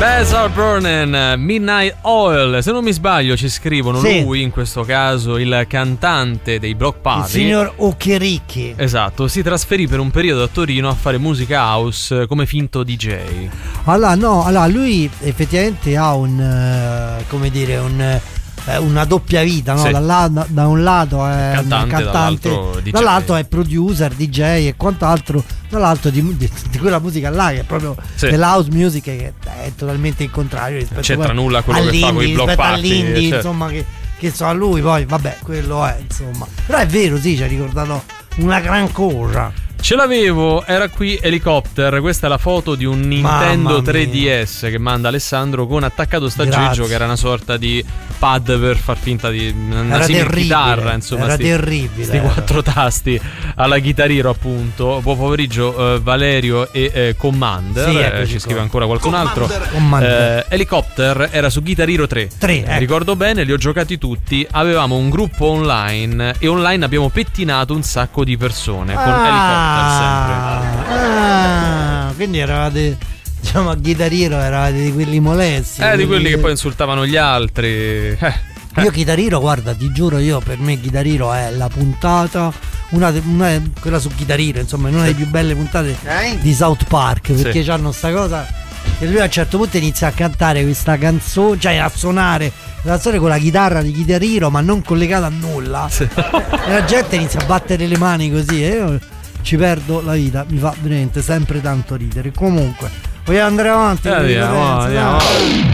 Basil Burnham, Midnight Oil. Se non mi sbaglio ci scrivono, sì, lui in questo caso il cantante dei Block Party, il signor Okereke. Esatto, si trasferì per un periodo a Torino a fare musica house come finto DJ. Allora lui effettivamente ha una doppia vita, no? Sì. Da un lato è cantante, dall'altro è producer, DJ e quant'altro, dall'altro di quella musica là che è proprio, sì, dell'house music, che è totalmente il contrario rispetto, c'entra nulla quello che fa con i Block Party, all'indie, certo, insomma, che so a lui, poi vabbè, quello è, insomma, però è vero, sì, ci ha ricordato una gran cosa. Ce l'avevo, era qui Helicopter. Questa è la foto di un Nintendo 3DS che manda Alessandro, con attaccato sto aggeggio che era una sorta di pad per far finta di una chitarra, insomma, era terribile. Sti 4 tasti alla Guitar Hero, appunto. Buon pomeriggio Valerio e Commander, ci scrive ancora qualcun altro. Helicopter era su Guitar Hero 3. Ricordo bene, li ho giocati tutti. Avevamo un gruppo online e online abbiamo pettinato un sacco di persone con Helicopter. Quindi eravate, diciamo, a Guitar Hero eravate di quelli molesti, di quelli che poi insultavano gli altri. Io Guitar Hero, guarda, ti giuro, per me Guitar Hero è la puntata, quella su Guitar Hero, insomma, è una delle più belle puntate di South Park, perché c'hanno sta cosa che lui a un certo punto inizia a cantare questa canzone, cioè a suonare la canzone con la chitarra di Guitar Hero ma non collegata a nulla, e la gente inizia a battere le mani così, e io ci perdo la vita, mi fa veramente sempre tanto ridere. Comunque vogliamo andare avanti? Andiamo.